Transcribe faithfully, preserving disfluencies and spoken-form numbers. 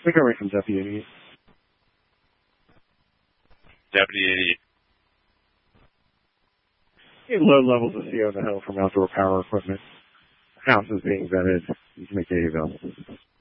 Recovery from Deputy eighty. Deputy eighty. Low levels of C O in the hill from outdoor power equipment. House is being vetted. You can make a eval.